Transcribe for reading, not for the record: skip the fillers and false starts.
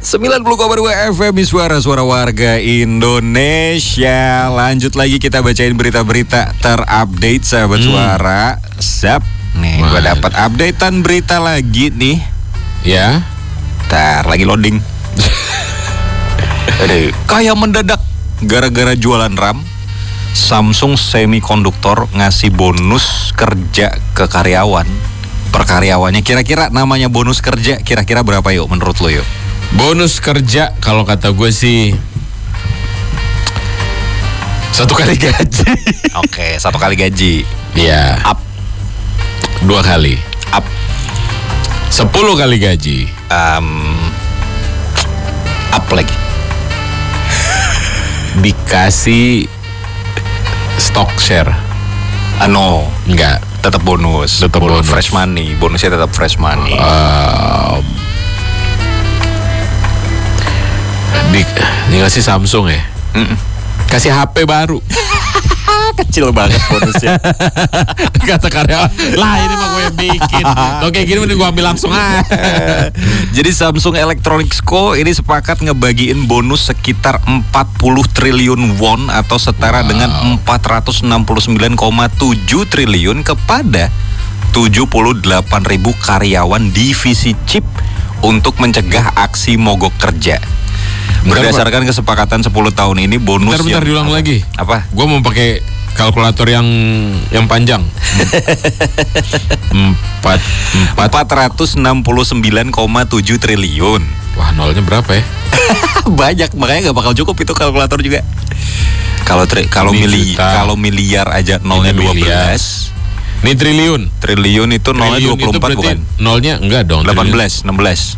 90,2 FM suara warga Indonesia. Lanjut lagi kita bacain berita-berita terupdate sahabat suara. Zap. Nih gue dapat updatean berita lagi nih. Ya. Ntar lagi loading. Aduh, kayak mendadak gara-gara jualan RAM. Samsung Semikonduktor ngasih bonus kerja ke karyawan. Per karyawannya kira-kira namanya bonus kerja kira-kira berapa yuk menurut lo yuk? Bonus kerja kalau kata gue sih 1 kali gaji. Oke, 1 kali gaji. Iya. Up. 2 kali. Up. 10 kali gaji. Up lagi. Dikasih stock share. No, Enggak. tetap bonus. Tetap bonus. Fresh money. Bonusnya tetap fresh money. Dikasih Samsung ya. Kasih HP baru. Kecil banget bonusnya. Kata karyawan, lah ini mah gue yang bikin. Kalau kayak gini mending gue ambil langsung aja. Jadi Samsung Electronics Co. ini sepakat ngebagiin bonus sekitar 40 triliun won atau setara dengan 469,7 triliun kepada 78.000 karyawan divisi chip untuk mencegah aksi mogok kerja. Berdasarkan kesepakatan 10 tahun ini bonus Bentar diulang lagi. Apa? Gue mau pakai kalkulator yang panjang. 469,7 triliun. Wah, nolnya berapa ya? Banyak, makanya nggak bakal cukup itu kalkulator juga. Kalau miliar aja nolnya 12. Ini triliun. Triliun itu nolnya 24 itu bukan? Nolnya enggak dong. 16.